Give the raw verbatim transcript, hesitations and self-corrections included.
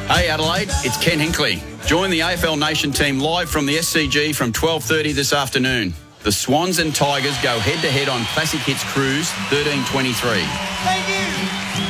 Hey Adelaide, it's Ken Hinkley. Join the A F L Nation team live from the S C G from twelve thirty this afternoon. The Swans and Tigers go head-to-head on Classic Hits Cruise thirteen twenty-three. Thank you.